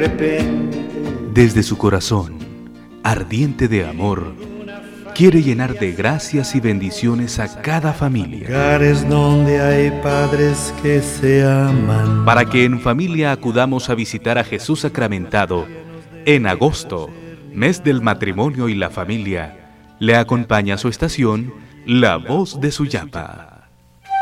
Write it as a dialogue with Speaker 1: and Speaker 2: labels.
Speaker 1: repente.
Speaker 2: Desde su corazón, ardiente de amor, quiere llenar de gracias y bendiciones a cada familia.
Speaker 1: Lugares donde hay padres que se aman.
Speaker 2: Para que en familia acudamos a visitar a Jesús sacramentado, en agosto, mes del matrimonio y la familia, le acompaña su estación, La Voz de Suyapa.